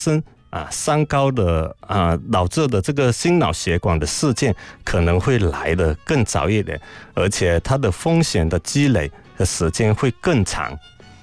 三高的导致的这个心脑血管的事件可能会来得更早一点，而且它的风险的积累的时间会更长。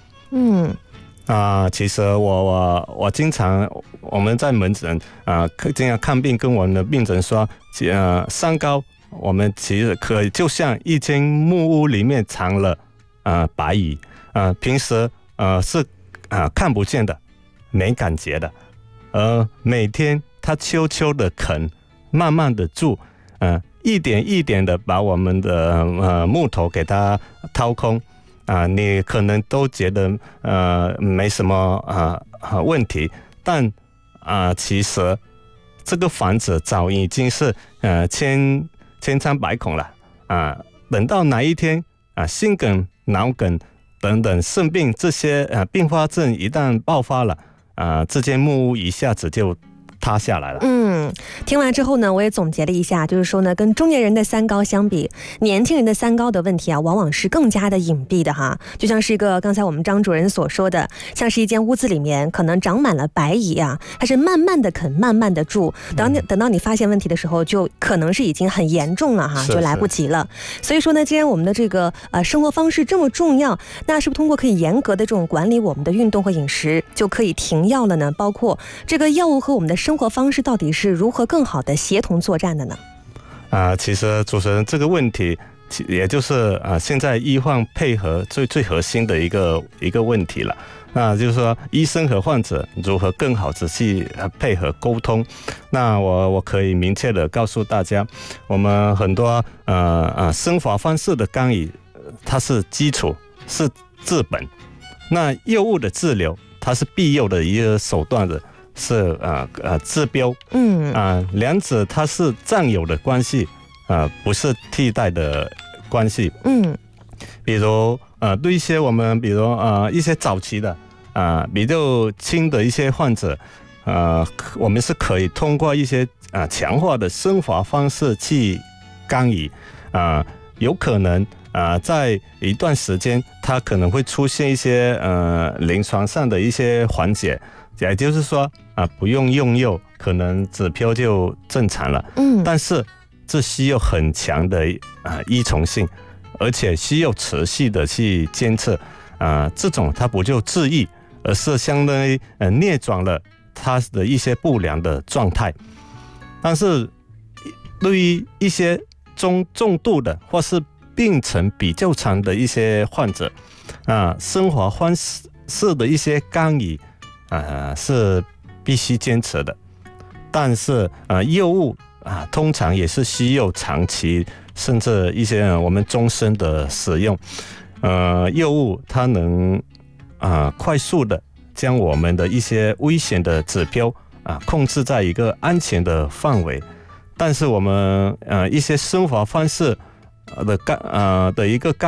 其实我经常我们在门诊经常看病，跟我们的病人说，三高我们其实可以就像一间木屋里面藏了白蚁，平时是看不见的，没感觉的，每天它悄悄的啃，慢慢的蛀，一点一点的把我们的木头给它掏空。你可能都觉得没什么问题，但其实这个房子早已经是千疮百孔了等到哪一天心梗、脑梗等等肾病这些并发症一旦爆发了这间木屋一下子就塌下来了。 听完之后呢，我也总结了一下，就是说呢，跟中年人的三高相比，年轻人的三高的问题往往是更加的隐蔽的哈。就像是一个刚才我们张主任所说的，像是一间屋子里面可能长满了白蚁它是慢慢的啃，慢慢的蛀，等到你发现问题的时候，就可能是已经很严重了哈，就来不及了。所以说呢，既然我们的这个生活方式这么重要，那是不是通过可以严格的这种管理我们的运动和饮食，就可以停药了呢？包括这个药物和我们的生活方式到底是如何更好的协同作战的呢？ 其实主持人这个问题，也就是现在医患配合最核心的一个问题了。那就是说，医生和患者如何更好仔细配合沟通。那我可以明确的告诉大家，我们很多生活方式的干预，它是基础，是治本。那药物的治疗，它是必要的一个手段的。是治标，两者它是战友的关系，不是替代的关系。比如对一些我们，比如一些早期的比较轻的一些患者，我们是可以通过一些强化的生活方式去干预，有可能在一段时间，它可能会出现一些临床上的一些缓解。也就是说不用用药，可能指标就正常了。但是这需要很强的依从性，而且需要持续的去监测。这种它不就治愈，而是相当于逆转了它的一些不良的状态。但是对于一些重度的或是病程比较长的一些患者，生活方式的一些干预是必须坚持的，但是药物通常也是需要长期甚至一些我们终身的使用。药物它能快速的将我们的一些危险的指标控制在一个安全的范围，但是我们一些生活方式的一个干